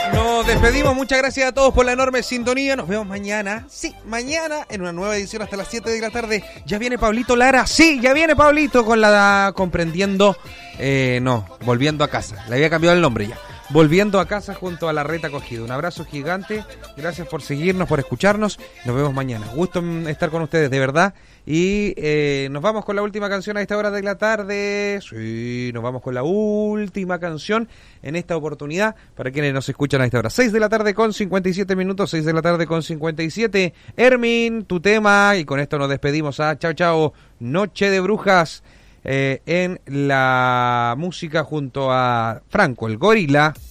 Nos despedimos, muchas gracias a todos por la enorme sintonía. Nos vemos mañana, sí, mañana en una nueva edición hasta las 7 de la tarde. Ya viene Pablito Lara, sí, ya viene Pablito con la comprendiendo, volviendo a casa. Le había cambiado el nombre ya. Volviendo a casa junto a la Reta Cogida. Un abrazo gigante, gracias por seguirnos, por escucharnos. Nos vemos mañana. Gusto estar con ustedes, de verdad. Y nos vamos con la última canción a esta hora de la tarde. Sí, nos vamos con la última canción en esta oportunidad para quienes nos escuchan a esta hora. 6 de la tarde con 57 minutos, 6 de la tarde con 57. Hermin, tu tema, y con esto nos despedimos. Chao, chao. Noche de Brujas en la música junto a Franco, el gorila.